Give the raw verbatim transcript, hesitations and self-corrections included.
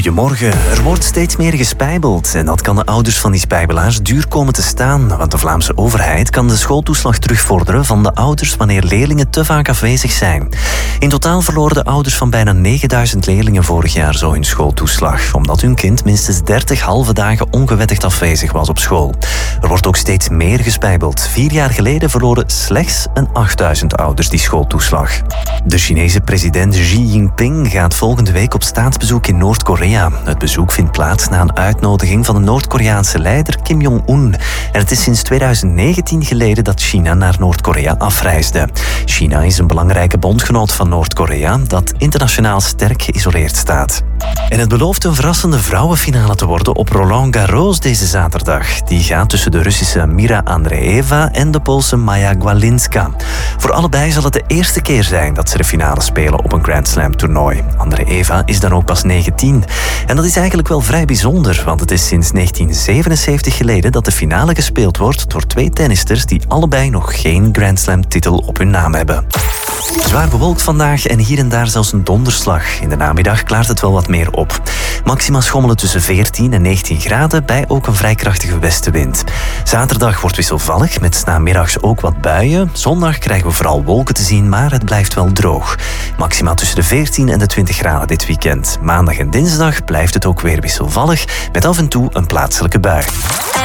Goedemorgen. Er wordt steeds meer gespijbeld en dat kan de ouders van die spijbelaars duur komen te staan, want de Vlaamse overheid kan de schooltoeslag terugvorderen van de ouders wanneer leerlingen te vaak afwezig zijn. In totaal verloren de ouders van bijna negenduizend leerlingen vorig jaar zo hun schooltoeslag, omdat hun kind minstens dertig halve dagen ongewettigd afwezig was op school. Er wordt ook steeds meer gespijbeld. Vier jaar geleden verloren slechts een achtduizend ouders die schooltoeslag. De Chinese president Xi Jinping gaat volgende week op staatsbezoek in Noord-Korea. Het bezoek vindt plaats na een uitnodiging van de Noord-Koreaanse leider Kim Jong-un. En het is sinds tweeduizend negentien geleden dat China naar Noord-Korea afreisde. China is een belangrijke bondgenoot van Noord-Korea dat internationaal sterk geïsoleerd staat. En het belooft een verrassende vrouwenfinale te worden op Roland Garros deze zaterdag. Die gaat tussen de Russische Mira Andreeva en de Poolse Maja Gwalinska. Voor allebei zal het de eerste keer zijn dat ze de finale spelen op een Grand Slam toernooi. Andreeva is dan ook pas negentien. En dat is eigenlijk wel vrij bijzonder, want het is sinds negentien zevenenzeventig geleden dat de finale gespeeld wordt door twee tennisters die allebei nog geen Grand Slam titel op hun naam hebben. Zwaar bewolkt vandaag en hier en daar zelfs een donderslag. In de namiddag klaart het wel wat meer op. Maxima schommelen tussen veertien en negentien graden bij ook een vrij krachtige westenwind. Zaterdag wordt wisselvallig met 's namiddags ook wat buien. Zondag krijgen we vooral wolken te zien, maar het blijft wel droog. Maxima tussen de veertien en de twintig graden dit weekend. Maandag en dinsdag blijft het ook weer wisselvallig met af en toe een plaatselijke bui.